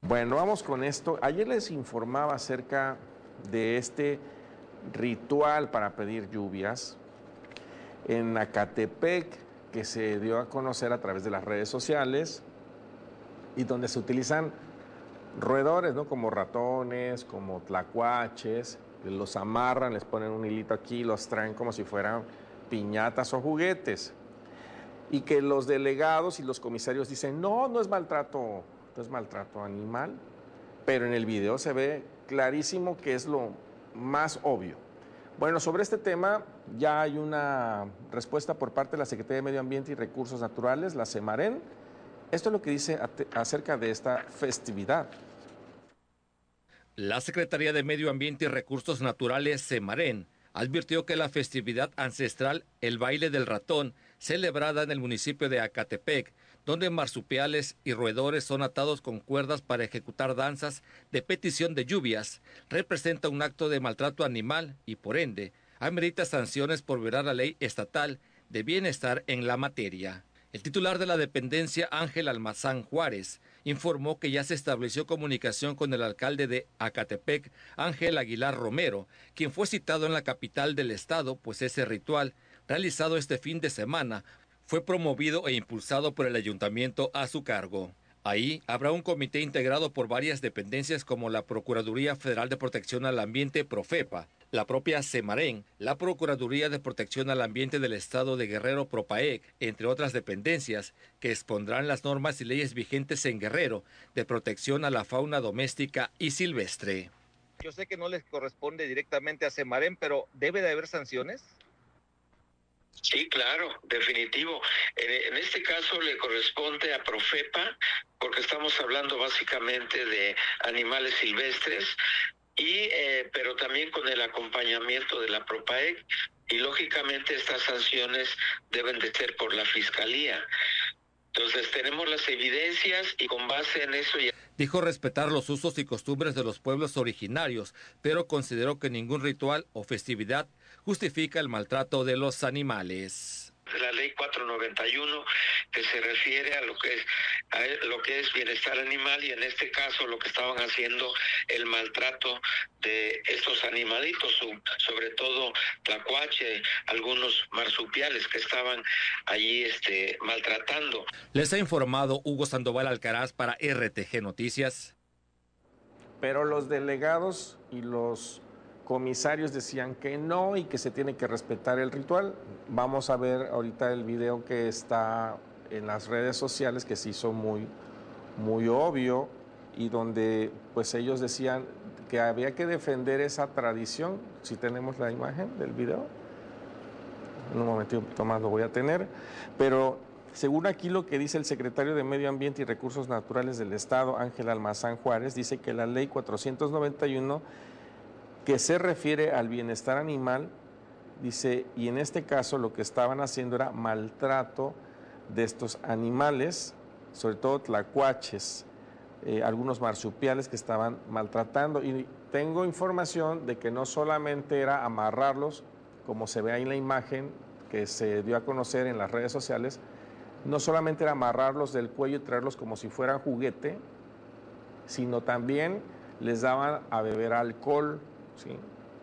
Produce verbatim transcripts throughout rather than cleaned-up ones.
Bueno, vamos con esto. Ayer les informaba acerca de este ritual para pedir lluvias en Ecatepec, que se dio a conocer a través de las redes sociales y donde se utilizan roedores, ¿no? Como ratones, como tlacuaches, los amarran, les ponen un hilito aquí, los traen como si fueran piñatas o juguetes. Y que los delegados y los comisarios dicen, no, no es maltrato, no es maltrato animal, pero en el video se ve clarísimo que es lo más obvio. Bueno, sobre este tema ya hay una respuesta por parte de la Secretaría de Medio Ambiente y Recursos Naturales, la Semarén. Esto es lo que dice acerca de esta festividad. La Secretaría de Medio Ambiente y Recursos Naturales, Semarén, advirtió que la festividad ancestral, el baile del ratón, celebrada en el municipio de Ecatepec, donde marsupiales y roedores son atados con cuerdas para ejecutar danzas de petición de lluvias, representa un acto de maltrato animal y, por ende, amerita sanciones por violar la ley estatal de bienestar en la materia. El titular de la dependencia, Ángel Almazán Juárez, informó que ya se estableció comunicación con el alcalde de Ecatepec, Ángel Aguilar Romero, quien fue citado en la capital del estado, pues ese ritual, realizado este fin de semana, fue promovido e impulsado por el ayuntamiento a su cargo. Ahí habrá un comité integrado por varias dependencias como la Procuraduría Federal de Protección al Ambiente, Profepa, la propia Semarén, la Procuraduría de Protección al Ambiente del Estado de Guerrero, Propaec, entre otras dependencias, que expondrán las normas y leyes vigentes en Guerrero de protección a la fauna doméstica y silvestre. Yo sé que no les corresponde directamente a Semarén, pero ¿debe de haber sanciones? Sí, claro, definitivo. En, en este caso le corresponde a Profepa, porque estamos hablando básicamente de animales silvestres, y eh, pero también con el acompañamiento de la Propaec, y lógicamente estas sanciones deben de ser por la Fiscalía. Entonces tenemos las evidencias y con base en eso ya... Dijo respetar los usos y costumbres de los pueblos originarios, pero consideró que ningún ritual o festividad justifica el maltrato de los animales. La ley cuatrocientos noventa y uno, que se refiere a lo que es a lo que es bienestar animal, y en este caso lo que estaban haciendo, el maltrato de estos animalitos, sobre todo tlacuache, algunos marsupiales que estaban allí este, maltratando. Les ha informado Hugo Sandoval Alcaraz para R T G Noticias. Pero los delegados y los comisarios decían que no y que se tiene que respetar el ritual. Vamos a ver ahorita el video que está en las redes sociales, que se hizo muy, muy obvio, y donde pues ellos decían que había que defender esa tradición. Si tenemos la imagen del video, en un momentito más lo voy a tener, pero según aquí lo que dice el secretario de Medio Ambiente y Recursos Naturales del Estado, Ángel Almazán Juárez, dice que la ley cuatrocientos noventa y uno, que se refiere al bienestar animal, dice, y en este caso lo que estaban haciendo era maltrato de estos animales, sobre todo tlacuaches, eh, algunos marsupiales que estaban maltratando. Y tengo información de que no solamente era amarrarlos, como se ve ahí en la imagen que se dio a conocer en las redes sociales, no solamente era amarrarlos del cuello y traerlos como si fueran juguete, sino también les daban a beber alcohol, ¿sí?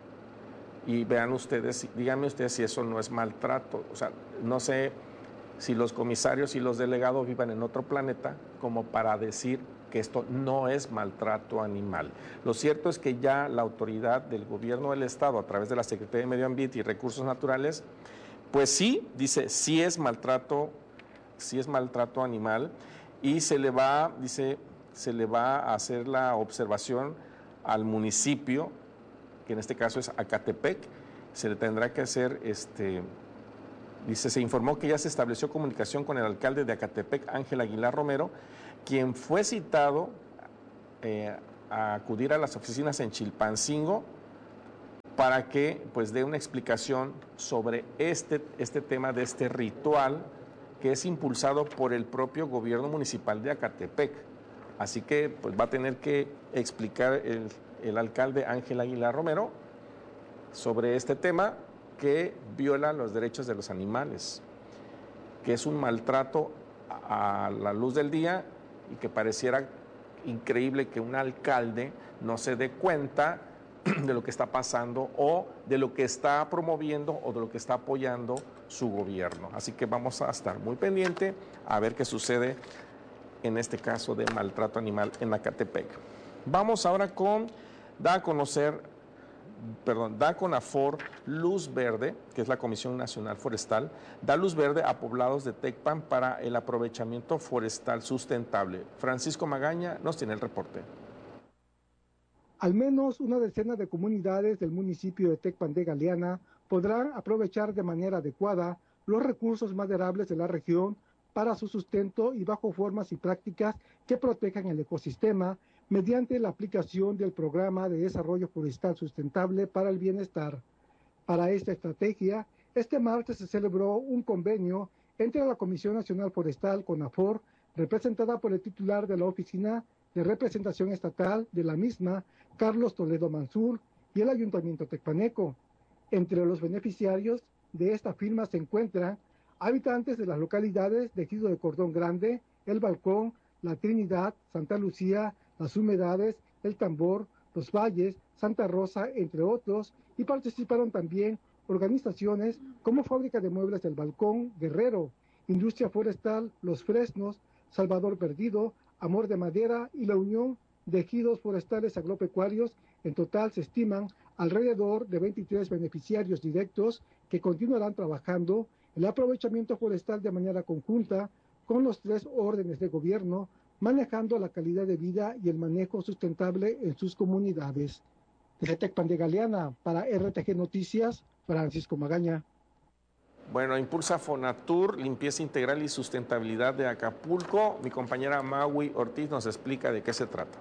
Y vean ustedes, díganme ustedes si eso no es maltrato. O sea, no sé si los comisarios y los delegados vivan en otro planeta como para decir que esto no es maltrato animal. Lo cierto es que ya la autoridad del gobierno del Estado, a través de la Secretaría de Medio Ambiente y Recursos Naturales, pues sí, dice, sí es maltrato, sí es maltrato animal, y se le va, dice, se le va a hacer la observación al municipio, que en este caso es Ecatepec, se le tendrá que hacer, este, dice, se informó que ya se estableció comunicación con el alcalde de Ecatepec, Ángel Aguilar Romero, quien fue citado eh, a acudir a las oficinas en Chilpancingo para que pues dé una explicación sobre este, este tema de este ritual que es impulsado por el propio gobierno municipal de Ecatepec. Así que pues va a tener que explicar el, el alcalde Ángel Aguilar Romero sobre este tema que viola los derechos de los animales, que es un maltrato a la luz del día y que pareciera increíble que un alcalde no se dé cuenta de lo que está pasando o de lo que está promoviendo o de lo que está apoyando su gobierno. Así que vamos a estar muy pendiente a ver qué sucede en este caso de maltrato animal en Ecatepec. Vamos ahora con, da a conocer, perdón, da con Afor luz verde, que es la Comisión Nacional Forestal, da luz verde a poblados de Tecpan para el aprovechamiento forestal sustentable. Francisco Magaña nos tiene el reporte. Al menos una decena de comunidades del municipio de Tecpan de Galeana podrán aprovechar de manera adecuada los recursos maderables de la región para su sustento y bajo formas y prácticas que protejan el ecosistema mediante la aplicación del Programa de Desarrollo Forestal Sustentable para el Bienestar. Para esta estrategia, este martes se celebró un convenio entre la Comisión Nacional Forestal, CONAFOR, representada por el titular de la Oficina de Representación Estatal de la misma, Carlos Toledo Mansur, y el Ayuntamiento Tecpaneco. Entre los beneficiarios de esta firma se encuentran habitantes de las localidades de Ejido de Cordón Grande, El Balcón, La Trinidad, Santa Lucía, Las Humedades, El Tambor, Los Valles, Santa Rosa, entre otros, y participaron también organizaciones como Fábrica de Muebles del Balcón, Guerrero, Industria Forestal, Los Fresnos, Salvador Perdido, Amor de Madera y la Unión de Ejidos Forestales Agropecuarios. En total se estiman alrededor de veintitrés beneficiarios directos que continuarán trabajando el aprovechamiento forestal de manera conjunta con los tres órdenes de gobierno, manejando la calidad de vida y el manejo sustentable en sus comunidades. Desde Tecpan de Galeana, para R T G Noticias, Francisco Magaña. Bueno, impulsa Fonatur, limpieza integral y sustentabilidad de Acapulco. Mi compañera Maui Ortiz nos explica de qué se trata.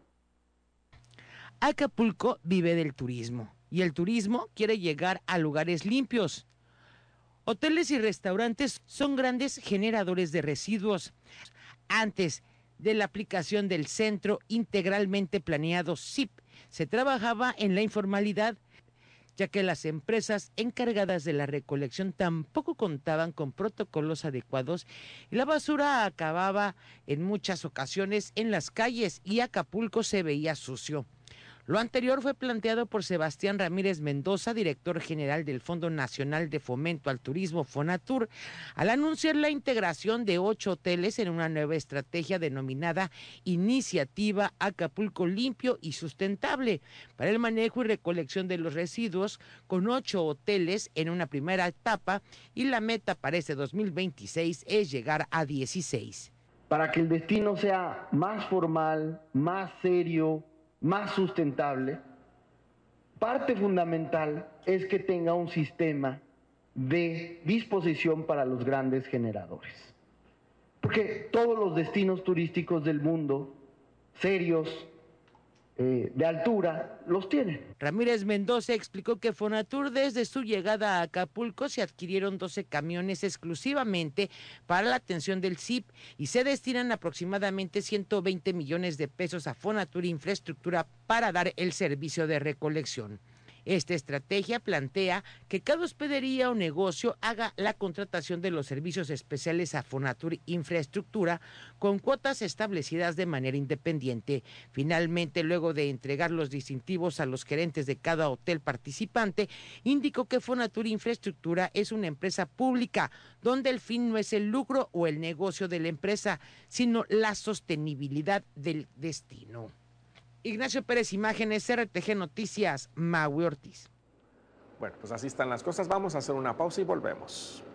Acapulco vive del turismo y el turismo quiere llegar a lugares limpios. Hoteles y restaurantes son grandes generadores de residuos. Antes de la aplicación del Centro Integralmente Planeado C I P, se trabajaba en la informalidad, ya que las empresas encargadas de la recolección tampoco contaban con protocolos adecuados y la basura acababa en muchas ocasiones en las calles y Acapulco se veía sucio. Lo anterior fue planteado por Sebastián Ramírez Mendoza, director general del Fondo Nacional de Fomento al Turismo, Fonatur, al anunciar la integración de ocho hoteles en una nueva estrategia denominada Iniciativa Acapulco Limpio y Sustentable para el manejo y recolección de los residuos, con ocho hoteles en una primera etapa, y la meta para este dos mil veintiséis es llegar a dieciséis. Para que el destino sea más formal, más serio, más sustentable, parte fundamental es que tenga un sistema de disposición para los grandes generadores. Porque todos los destinos turísticos del mundo, serios, eh, de altura, los tienen. Ramírez Mendoza explicó que Fonatur, desde su llegada a Acapulco, se adquirieron doce camiones exclusivamente para la atención del C I P y se destinan aproximadamente ciento veinte millones de pesos a Fonatur Infraestructura para dar el servicio de recolección. Esta estrategia plantea que cada hospedería o negocio haga la contratación de los servicios especiales a Fonatur Infraestructura con cuotas establecidas de manera independiente. Finalmente, luego de entregar los distintivos a los gerentes de cada hotel participante, indicó que Fonatur Infraestructura es una empresa pública donde el fin no es el lucro o el negocio de la empresa, sino la sostenibilidad del destino. Ignacio Pérez, Imágenes, R T G Noticias, Maui Ortiz. Bueno, pues así están las cosas. Vamos a hacer una pausa y volvemos.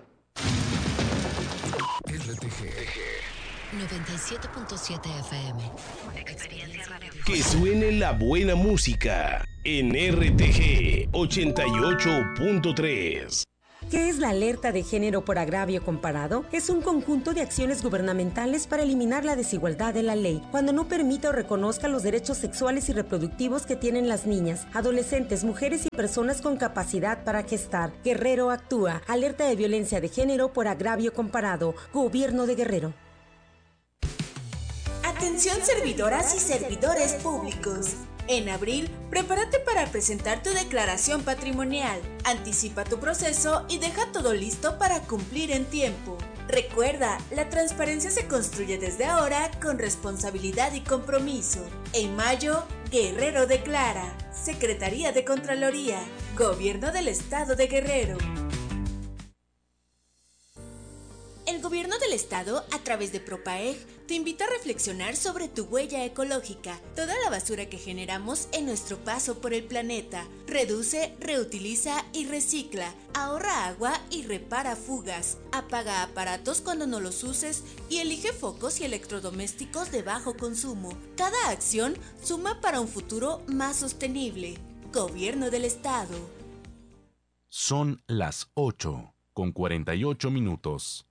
R T G noventa y siete punto siete F M. Experiencia Radio. Que suene la buena música en R T G ochenta y ocho punto tres. ¿Qué es la alerta de género por agravio comparado? Es un conjunto de acciones gubernamentales para eliminar la desigualdad de la ley, cuando no permita o reconozca los derechos sexuales y reproductivos que tienen las niñas, adolescentes, mujeres y personas con capacidad para gestar. Guerrero actúa. Alerta de violencia de género por agravio comparado. Gobierno de Guerrero. Atención servidoras y servidores públicos. En abril, prepárate para presentar tu declaración patrimonial. Anticipa tu proceso y deja todo listo para cumplir en tiempo. Recuerda, la transparencia se construye desde ahora con responsabilidad y compromiso. En mayo, Guerrero declara. Secretaría de Contraloría, Gobierno del Estado de Guerrero. El Gobierno del Estado, a través de Propaeg, te invita a reflexionar sobre tu huella ecológica, toda la basura que generamos en nuestro paso por el planeta. Reduce, reutiliza y recicla. Ahorra agua y repara fugas. Apaga aparatos cuando no los uses y elige focos y electrodomésticos de bajo consumo. Cada acción suma para un futuro más sostenible. Gobierno del Estado. Son las ocho con cuarenta y ocho minutos.